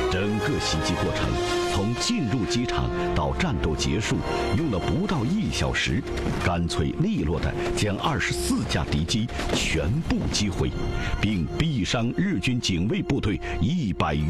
整个袭击过程，从进入机场到战斗结束，用了不到1小时，干脆利落地将24架敌机全部击毁，并毙伤日军警卫部队100余